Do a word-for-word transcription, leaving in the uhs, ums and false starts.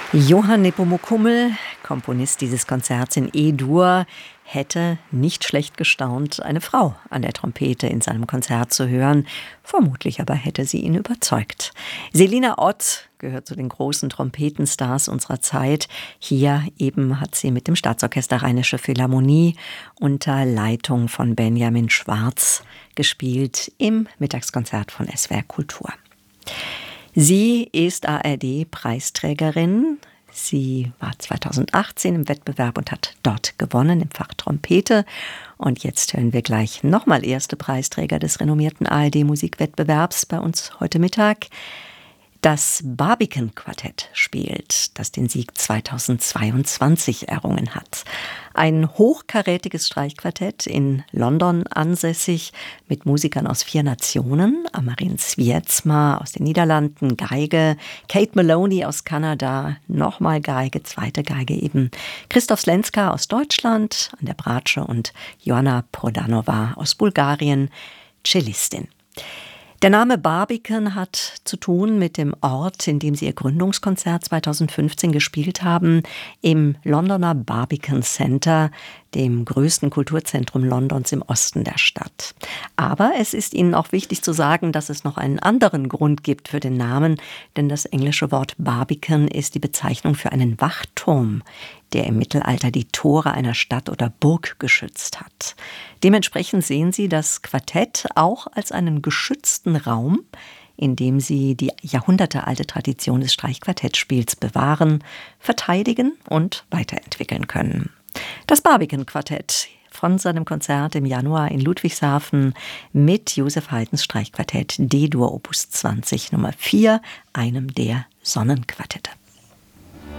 Johann Nepomuk Hummel, Komponist dieses Konzerts in E-Dur, hätte nicht schlecht gestaunt, eine Frau an der Trompete in seinem Konzert zu hören. Vermutlich aber hätte sie ihn überzeugt. Selina Ott gehört zu den großen Trompetenstars unserer Zeit. Hier eben hat sie mit dem Staatsorchester Rheinische Philharmonie unter Leitung von Benjamin Schwarz gespielt im Mittagskonzert von S W R Kultur. Sie ist A R D-Preisträgerin. Sie war zweitausendachtzehn im Wettbewerb und hat dort gewonnen im Fach Trompete. Und jetzt hören wir gleich nochmal erste Preisträger des renommierten A R D-Musikwettbewerbs bei uns heute Mittag. Das Barbican-Quartett spielt, das den Sieg zweitausendzweiundzwanzig errungen hat. Ein hochkarätiges Streichquartett in London ansässig mit Musikern aus vier Nationen. Amarin Swietsma aus den Niederlanden, Geige, Kate Maloney aus Kanada, nochmal Geige, zweite Geige eben. Christoph Slenska aus Deutschland an der Bratsche und Joanna Prodanova aus Bulgarien, Cellistin. Der Name Barbican hat zu tun mit dem Ort, in dem sie ihr Gründungskonzert zweitausendfünfzehn gespielt haben, im Londoner Barbican Center, dem größten Kulturzentrum Londons im Osten der Stadt. Aber es ist ihnen auch wichtig zu sagen, dass es noch einen anderen Grund gibt für den Namen, denn das englische Wort Barbican ist die Bezeichnung für einen Wachturm, der im Mittelalter die Tore einer Stadt oder Burg geschützt hat. Dementsprechend sehen Sie das Quartett auch als einen geschützten Raum, in dem Sie die jahrhundertealte Tradition des Streichquartettspiels bewahren, verteidigen und weiterentwickeln können. Das Barbican-Quartett von seinem Konzert im Januar in Ludwigshafen mit Josef Haydns Streichquartett D-Dur Opus zwanzig Nummer vier, einem der Sonnenquartette.